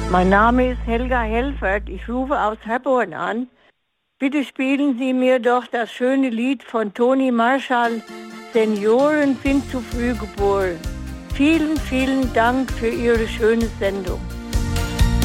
Mein Name ist Helga Helfert. Ich rufe aus Herborn an. Bitte spielen Sie mir doch das schöne Lied von Toni Marshall, Senioren sind zu früh geboren. Vielen, vielen Dank für Ihre schöne Sendung.